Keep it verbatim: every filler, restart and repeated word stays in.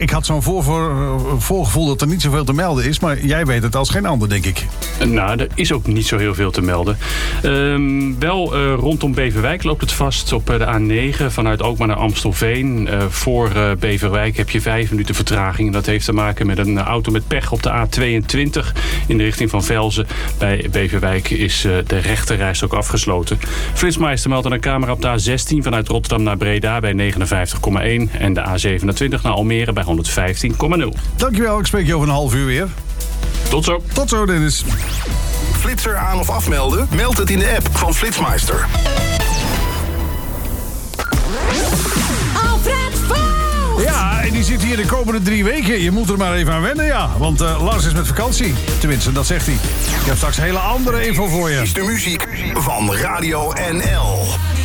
ik had zo'n voor, voor, voorgevoel dat er niet zoveel te melden is. Maar jij weet het als geen ander, denk ik. Nou, er is ook niet zo heel veel te melden. Um, wel uh, rondom Beverwijk loopt het vast op de A negen vanuit Alkmaar naar Amstelveen. Uh, voor uh, Beverwijk heb je vijf minuten vertraging. Dat heeft te maken met een auto met pech op de A tweeëntwintig in de richting van Velzen. Bij Beverwijk is uh, de rechterrijstrook afgesloten. Flitsmeister meldt aan een camera op de A zestien vanuit Rotterdam naar Breda bij negenenvijftig komma één. En de A zevenentwintig naar Almere bij honderdvijftien komma nul. Dankjewel, ik spreek je over een half uur weer. Tot zo. Tot zo, Dennis. Flitser aan of afmelden? Meld het in de app van Flitsmeister. Alfred Vol! Ja, en die zit hier de komende drie weken. Je moet er maar even aan wennen, ja. Want uh, Lars is met vakantie. Tenminste, dat zegt hij. Ik heb straks hele andere info voor je. Is de muziek van Radio N L.